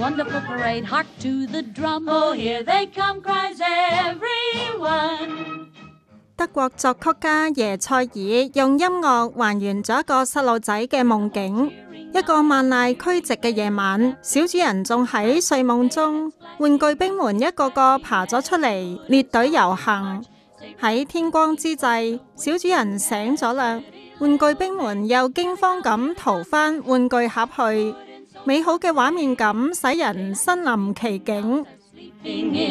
wonderful parade. Hark to the drum. Oh, here they come, cries everyone. 德國作曲家耶塞爾用音樂還原咗一個細路仔嘅夢境。一個萬籟俱寂嘅夜晚，小主人仲喺睡夢中，玩具兵們一個個爬咗出嚟，列隊遊行。喺天光之際，小主人醒咗啦，玩具兵們又驚慌咁逃返玩具盒去。美好嘅畫面感使人身臨其境。